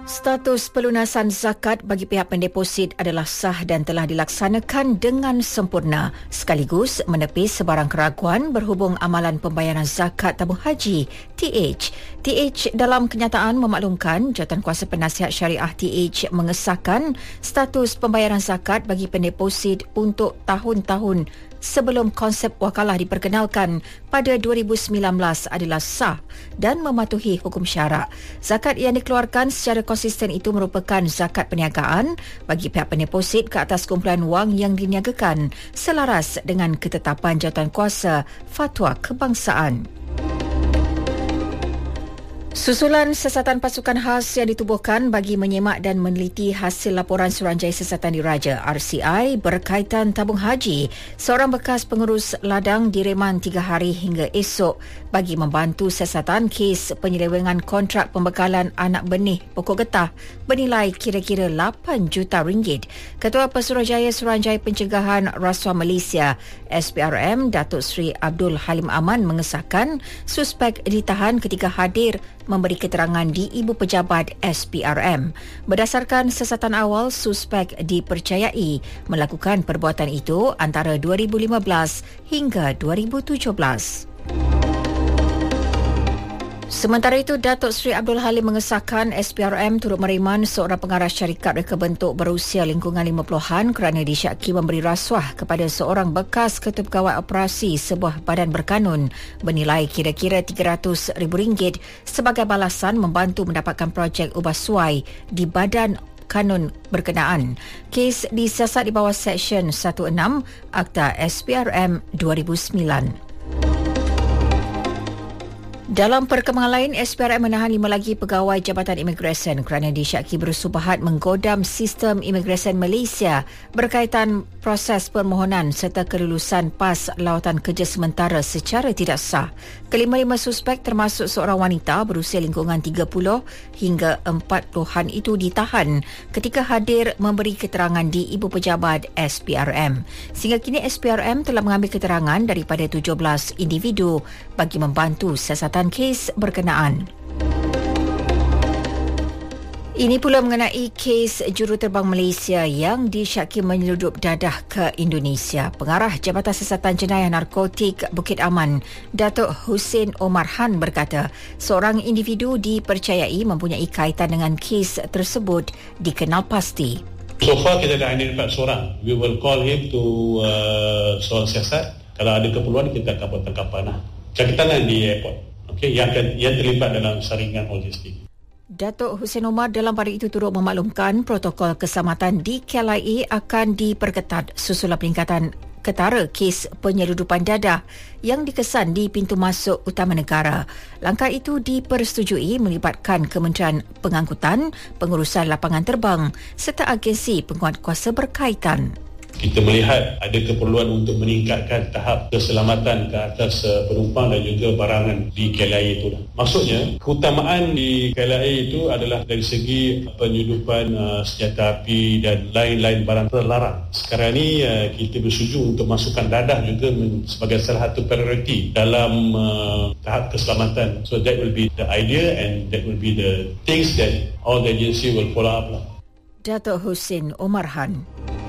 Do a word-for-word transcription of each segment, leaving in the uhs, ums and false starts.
Status pelunasan zakat bagi pihak pendeposit adalah sah dan telah dilaksanakan dengan sempurna sekaligus menepis sebarang keraguan berhubung amalan pembayaran zakat tabung haji T H. T H dalam kenyataan memaklumkan Jawatankuasa Penasihat Syariah T H mengesahkan status pembayaran zakat bagi pendeposit untuk tahun-tahun sebelum konsep wakalah diperkenalkan pada dua ribu sembilan belas adalah sah dan mematuhi hukum syarak. Zakat yang dikeluarkan secara konsisten itu merupakan zakat perniagaan bagi pihak pendeposit ke atas kumpulan wang yang diniagakan selaras dengan ketetapan Jawatankuasa Fatwa Kebangsaan. Susulan siasatan pasukan khas yang ditubuhkan bagi menyemak dan meneliti hasil laporan Suruhanjaya Siasatan Diraja R C I berkaitan tabung haji, seorang bekas pengurus ladang direman tiga hari hingga esok bagi membantu siasatan kes penyelewengan kontrak pembekalan anak benih pokok getah bernilai kira-kira lapan juta ringgit. Ketua Pesuruhjaya Suruhanjaya Pencegahan Rasuah Malaysia S P R M Datuk Seri Abdul Halim Aman mengesahkan suspek ditahan ketika hadir memberi keterangan di Ibu Pejabat S P R M. Berdasarkan siasatan awal, suspek dipercayai melakukan perbuatan itu antara dua ribu lima belas hingga dua ribu tujuh belas. Sementara itu, Datuk Seri Abdul Halim mengesahkan S P R M turut mereman seorang pengarah syarikat reka bentuk berusia lingkungan lima puluhan kerana disyaki memberi rasuah kepada seorang bekas ketua pegawai operasi sebuah badan berkanun bernilai kira-kira tiga ratus ribu ringgit sebagai balasan membantu mendapatkan projek ubah suai di badan kanun berkenaan. Kes disiasat di bawah Seksyen enam belas Akta S P R M dua ribu sembilan. Dalam perkembangan lain, S P R M menahan lima lagi pegawai Jabatan Imigresen kerana disyaki bersubahat menggodam sistem imigresen Malaysia berkaitan proses permohonan serta kelulusan PAS lawatan kerja sementara secara tidak sah. Kelima-lima suspek termasuk seorang wanita berusia lingkungan tiga puluh hingga empat puluhan itu ditahan ketika hadir memberi keterangan di Ibu Pejabat S P R M. Sehingga kini S P R M telah mengambil keterangan daripada tujuh belas individu bagi membantu siasatan kes berkenaan. Ini pula mengenai kes juruterbang Malaysia yang disyaki menyeludup dadah ke Indonesia. Pengarah Jabatan Siasatan Jenayah Narkotik Bukit Aman, Datuk Hussein Omar Han berkata, seorang individu dipercayai mempunyai kaitan dengan kes tersebut dikenal pasti. So far kita dah identify seorang. We will call him to uh, seorang siasat. Kalau ada keperluan kita akan buat tangkapan lah. Cakitanlah di airport. Okay, yang, yang terlibat dalam saringan logistik. Datuk Hussein Omar dalam pada itu turut memaklumkan protokol keselamatan di K L I A akan diperketat susulan peningkatan ketara kes penyeludupan dadah yang dikesan di pintu masuk utama negara. Langkah itu dipersetujui melibatkan Kementerian Pengangkutan, Pengurusan Lapangan Terbang serta agensi penguatkuasa berkaitan. Kita melihat ada keperluan untuk meningkatkan tahap keselamatan ke atas uh, penumpang dan juga barangan di K L I A itu. Maksudnya, keutamaan di K L I A itu adalah dari segi penyudupan uh, senjata api dan lain-lain barang terlarang. Sekarang ini uh, kita bersetuju untuk masukkan dadah juga men- sebagai salah satu prioriti dalam uh, tahap keselamatan. So that will be the idea and that will be the things that all the agency will follow up lah. Datuk Hussein Omar Han.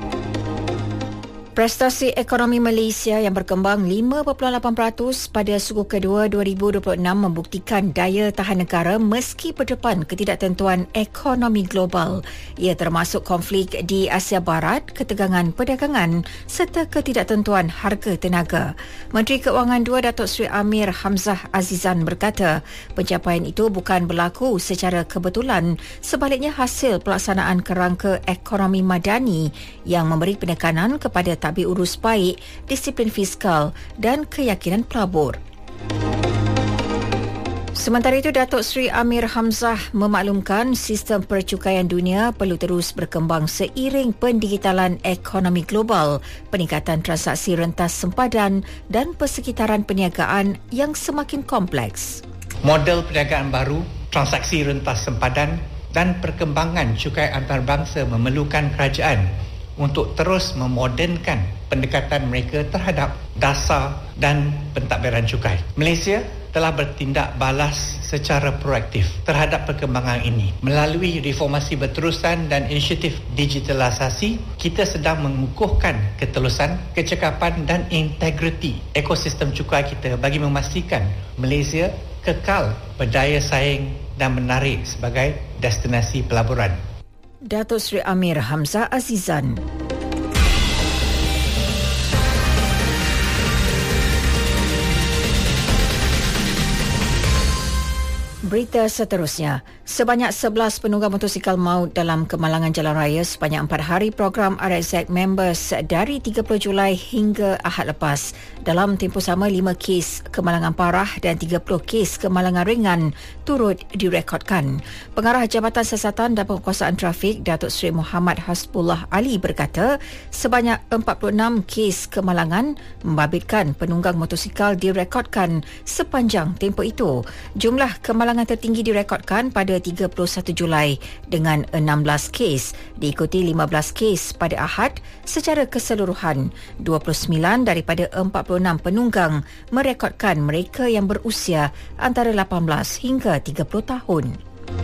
Prestasi ekonomi Malaysia yang berkembang lima perpuluhan lapan peratus pada suku kedua dua ribu dua puluh enam membuktikan daya tahan negara meski berdepan ketidaktentuan ekonomi global. Ia termasuk konflik di Asia Barat, ketegangan perdagangan serta ketidaktentuan harga tenaga. Menteri Keuangan dua Datuk Seri Amir Hamzah Azizan berkata, pencapaian itu bukan berlaku secara kebetulan, sebaliknya hasil pelaksanaan kerangka ekonomi madani yang memberi penekanan kepada tadbir urus baik, disiplin fiskal dan keyakinan pelabur. Sementara itu, Datuk Seri Amir Hamzah memaklumkan sistem percukaian dunia perlu terus berkembang seiring pendigitalan ekonomi global, peningkatan transaksi rentas sempadan dan persekitaran perniagaan yang semakin kompleks. Model perniagaan baru, transaksi rentas sempadan dan perkembangan cukai antarabangsa memerlukan kerajaan untuk terus memodernkan pendekatan mereka terhadap dasar dan pentadbiran cukai. Malaysia telah bertindak balas secara proaktif terhadap perkembangan ini. Melalui reformasi berterusan dan inisiatif digitalisasi, kita sedang mengukuhkan ketelusan, kecekapan dan integriti ekosistem cukai kita bagi memastikan Malaysia kekal berdaya saing dan menarik sebagai destinasi pelaburan. Datuk Seri Amir Hamzah Azizan. Berita seterusnya, sebanyak sebelas penunggang motosikal maut dalam kemalangan jalan raya sepanjang empat hari program R X Z Members dari tiga puluh Julai hingga Ahad lepas. Dalam tempoh sama, lima kes kemalangan parah dan tiga puluh kes kemalangan ringan turut direkodkan. Pengarah Jabatan Siasatan dan Penguasaan Trafik Datuk Seri Muhammad Hasbullah Ali berkata, sebanyak empat puluh enam kes kemalangan membabitkan penunggang motosikal direkodkan sepanjang tempoh itu. Jumlah kemalangan tertinggi direkodkan pada tiga puluh satu Julai dengan enam belas kes, diikuti lima belas kes pada Ahad. Secara keseluruhan, dua puluh sembilan daripada empat puluh enam penunggang merekodkan mereka yang berusia antara lapan belas hingga tiga puluh tahun.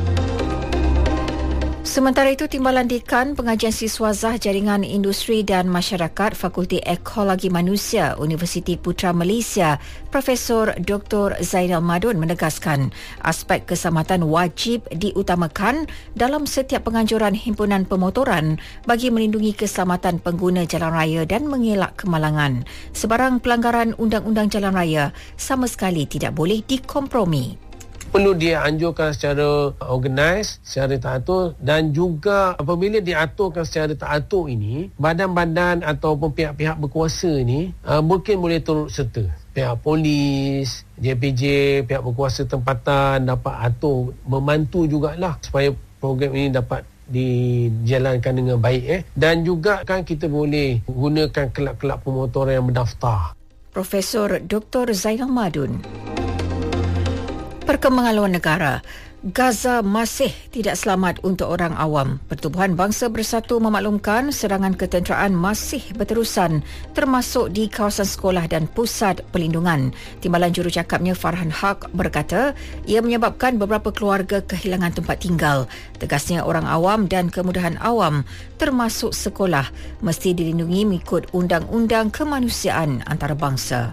Sementara itu, Timbalan Dekan Pengajian Siswazah Jaringan Industri dan Masyarakat Fakulti Ekologi Manusia Universiti Putra Malaysia, Profesor Doktor Zainal Madun menegaskan aspek keselamatan wajib diutamakan dalam setiap penganjuran himpunan pemotoran bagi melindungi keselamatan pengguna jalan raya dan mengelak kemalangan. Sebarang pelanggaran undang-undang jalan raya sama sekali tidak boleh dikompromi. Perlu dianjurkan secara organize, secara teratur, dan juga apabila diaturkan secara teratur ini, badan-badan ataupun pihak-pihak berkuasa ini uh, mungkin boleh turut serta. Pihak polis, J P J, pihak berkuasa tempatan dapat atur, membantu jugalah supaya program ini dapat dijalankan dengan baik. Eh. Dan juga kan kita boleh gunakan kelab-kelab pemotoran yang berdaftar. Profesor Doktor Zainal Madun. Perkembangan luar negara. Gaza masih tidak selamat untuk orang awam. Pertubuhan Bangsa Bersatu memaklumkan serangan ketenteraan masih berterusan termasuk di kawasan sekolah dan pusat pelindungan. Timbalan jurucakapnya Farhan Haq berkata ia menyebabkan beberapa keluarga kehilangan tempat tinggal. Tegasnya orang awam dan kemudahan awam termasuk sekolah mesti dilindungi mengikut undang-undang kemanusiaan antarabangsa.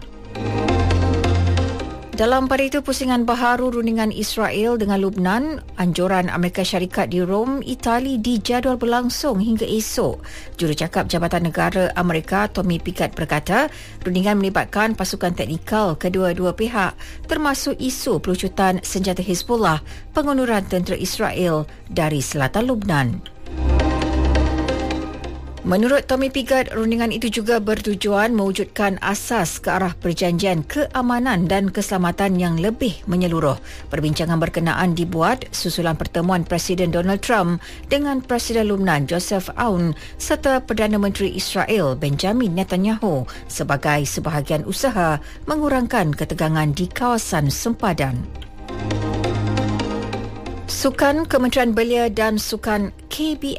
Dalam pada itu, pusingan baharu rundingan Israel dengan Lubnan, anjuran Amerika Syarikat di Rom, Itali dijadual berlangsung hingga esok. Jurucakap Jabatan Negara Amerika Tommy Pickett berkata, rundingan melibatkan pasukan teknikal kedua-dua pihak termasuk isu pelucutan senjata Hezbollah, pengunduran tentera Israel dari selatan Lubnan. Menurut Tommy Pickett, rundingan itu juga bertujuan mewujudkan asas ke arah perjanjian keamanan dan keselamatan yang lebih menyeluruh. Perbincangan berkenaan dibuat susulan pertemuan Presiden Donald Trump dengan Presiden Lubnan Joseph Aoun serta Perdana Menteri Israel Benjamin Netanyahu sebagai sebahagian usaha mengurangkan ketegangan di kawasan sempadan. Sukan Kementerian Belia dan Sukan K B